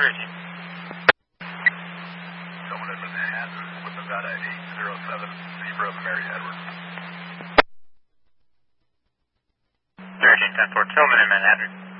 Virgin. Someone in Manhattan with Nevada 807, Zebra Mary Edwards. Virgin 10-4, Tillman in Manhattan.